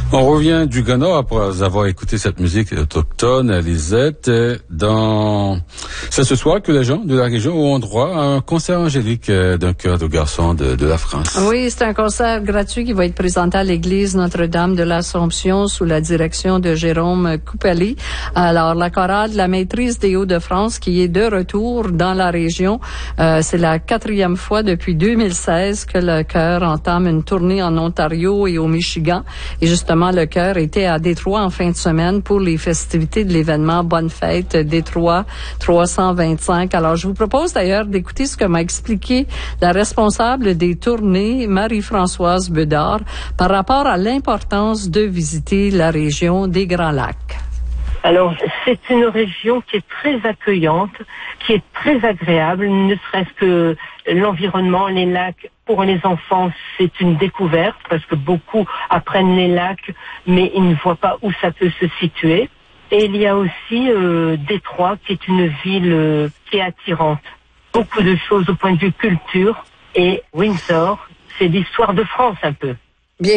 On revient du Ghana après avoir écouté cette musique autochtone, Lisette. C'est ce soir que les gens de la région auront droit à un concert angélique d'un chœur de garçons de la France. Oui, c'est un concert gratuit qui va être présenté à l'église Notre-Dame de l'Assomption sous la direction de Jérôme Coupelli. Alors, la chorale de la Maîtrise des Hauts-de-France qui est de retour dans la région. C'est la 4e fois depuis 2016 que le chœur entame une tournée en Ontario et au Michigan. Et justement, le chœur était à Détroit en fin de semaine pour les festivités de l'événement Bonne Fête Détroit 325. Alors, je vous propose d'ailleurs d'écouter ce que m'a expliqué la responsable des tournées, Marie-Françoise Bedard, par rapport à l'importance de visiter la région des Grands Lacs. Alors, c'est une région qui est très accueillante, qui est très agréable, ne serait-ce que l'environnement, les lacs. Pour les enfants, c'est une découverte parce que beaucoup apprennent les lacs, mais ils ne voient pas où ça peut se situer. Et il y a aussi Détroit, qui est une ville qui est attirante. Beaucoup de choses au point de vue culture. Et Windsor, c'est l'histoire de France un peu.